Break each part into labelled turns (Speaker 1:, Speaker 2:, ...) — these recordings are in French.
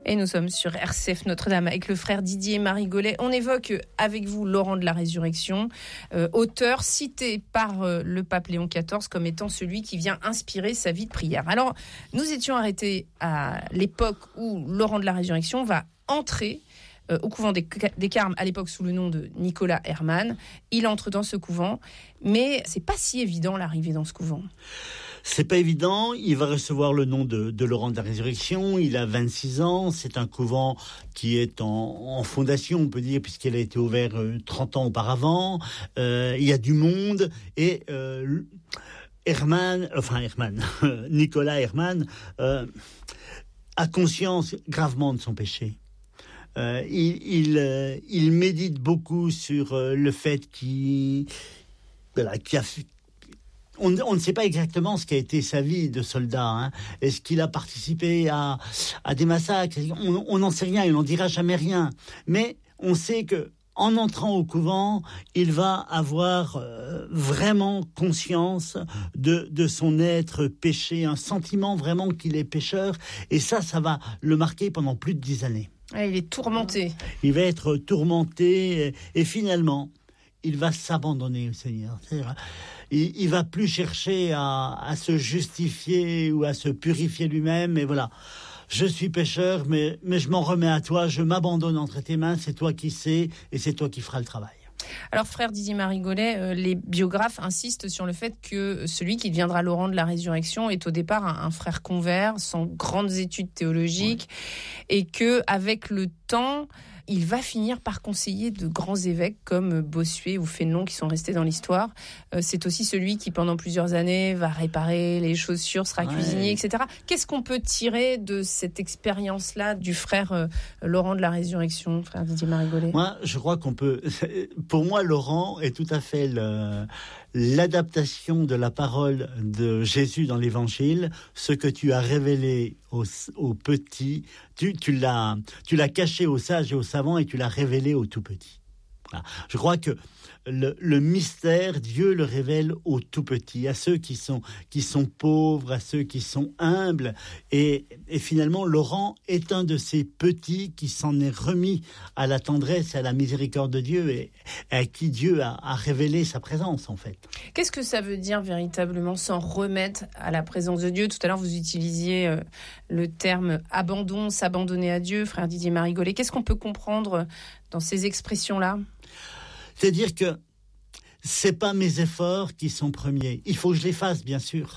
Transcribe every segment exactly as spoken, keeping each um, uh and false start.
Speaker 1: Et nous sommes sur R C F Notre-Dame avec le frère Didier Marigolet. On évoque avec vous Laurent de la Résurrection, euh, auteur cité par euh, le pape Léon quatorze comme étant celui qui vient inspirer sa vie de prière. Alors, nous étions arrêtés à l'époque où Laurent de la Résurrection va entrer euh, au couvent des, des Carmes, à l'époque sous le nom de Nicolas Herman. Il entre dans ce couvent, mais c'est pas si évident l'arrivée dans ce couvent.
Speaker 2: C'est pas évident, il va recevoir le nom de, de Laurent de la Résurrection, il a vingt-six ans, c'est un couvent qui est en, en fondation, on peut dire, puisqu'il a été ouvert euh, trente ans auparavant, euh, il y a du monde, et euh, Herman, enfin Herman, Nicolas Herman, euh, a conscience gravement de son péché. Euh, il, il, euh, il médite beaucoup sur euh, le fait qu'il, voilà, qu'il a fait. On, on ne sait pas exactement ce qu'a été sa vie de soldat. Hein. Est-ce qu'il a participé à, à des massacres ? On n'en sait rien, il n'en dira jamais rien. Mais on sait que en entrant au couvent, il va avoir euh, vraiment conscience de, de son être péché, un sentiment vraiment qu'il est pécheur. Et ça, ça va le marquer pendant plus de dix années.
Speaker 1: Ah, il est tourmenté.
Speaker 2: Il va être tourmenté et, et finalement, il va s'abandonner au Seigneur. C'est-à-dire, il, il va plus chercher à, à se justifier ou à se purifier lui-même. Et voilà, je suis pécheur, mais, mais je m'en remets à toi. Je m'abandonne entre tes mains. C'est toi qui sais et c'est toi qui feras le travail.
Speaker 1: Alors, frère Didier Marigolet, euh, les biographes insistent sur le fait que celui qui deviendra Laurent de la Résurrection est au départ un, un frère convert, sans grandes études théologiques, ouais. Et que avec le temps, il va finir par conseiller de grands évêques comme Bossuet ou Fénelon qui sont restés dans l'histoire. Euh, c'est aussi celui qui, pendant plusieurs années, va réparer les chaussures, sera ouais. cuisinier, et cetera. Qu'est-ce qu'on peut tirer de cette expérience-là du frère euh, Laurent de la Résurrection, frère Didier Marigolet ?
Speaker 2: Moi, je crois qu'on peut... Pour moi, Laurent est tout à fait le... l'adaptation de la parole de Jésus dans l'Évangile. Ce que tu as révélé aux, aux petits, tu, tu, l'as, tu l'as caché aux sages et aux savants et tu l'as révélé aux tout petits. Voilà. Je crois que le, le mystère, Dieu le révèle aux tout petits, à ceux qui sont, qui sont pauvres, à ceux qui sont humbles. Et, et finalement, Laurent est un de ces petits qui s'en est remis à la tendresse et à la miséricorde de Dieu et à qui Dieu a, a révélé sa présence, en fait.
Speaker 1: Qu'est-ce que ça veut dire véritablement s'en remettre à la présence de Dieu ? Tout à l'heure, vous utilisiez euh, le terme abandon, s'abandonner à Dieu, frère Didier Marigolet. Qu'est-ce qu'on peut comprendre dans ces expressions-là ?
Speaker 2: C'est-à-dire que c'est pas mes efforts qui sont premiers. Il faut que je les fasse, bien sûr.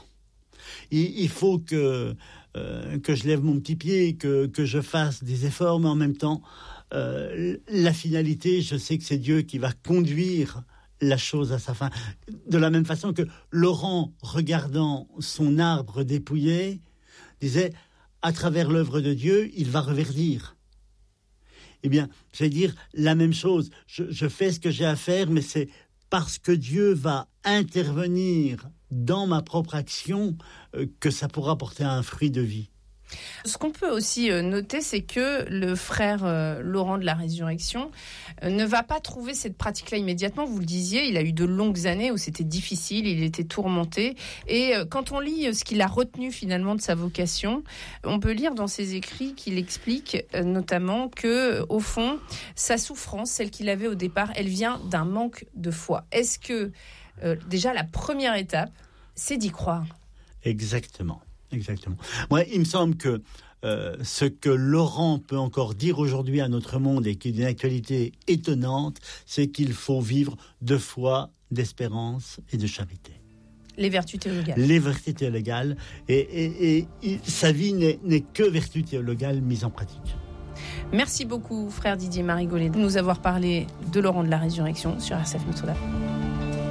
Speaker 2: Il, il faut que euh, que je lève mon petit pied, que que je fasse des efforts, mais en même temps, euh, la finalité, je sais que c'est Dieu qui va conduire la chose à sa fin. De la même façon que Laurent, regardant son arbre dépouillé, disait, à travers l'œuvre de Dieu, il va reverdir. Eh bien, je vais dire la même chose. Je, je fais ce que j'ai à faire, mais c'est parce que Dieu va intervenir dans ma propre action euh, que ça pourra porter un fruit de vie.
Speaker 1: Ce qu'on peut aussi noter, c'est que le frère euh, Laurent de la Résurrection euh, ne va pas trouver cette pratique-là immédiatement. Vous le disiez, il a eu de longues années où c'était difficile, il était tourmenté. Et euh, quand on lit ce qu'il a retenu finalement de sa vocation, on peut lire dans ses écrits qu'il explique euh, notamment que, au fond, sa souffrance, celle qu'il avait au départ, elle vient d'un manque de foi. Est-ce que, euh, déjà, la première étape, c'est d'y croire ?
Speaker 2: Exactement. Exactement. Moi, il me semble que euh, ce que Laurent peut encore dire aujourd'hui à notre monde et qui est d'une actualité étonnante, c'est qu'il faut vivre de foi, d'espérance et de charité.
Speaker 1: Les vertus théologales.
Speaker 2: Les vertus théologales. Et, et, et, et sa vie n'est, n'est que vertu théologale mise en pratique.
Speaker 1: Merci beaucoup, frère Didier Marigolet, de nous avoir parlé de Laurent de la Résurrection sur R C F Notre-Dame.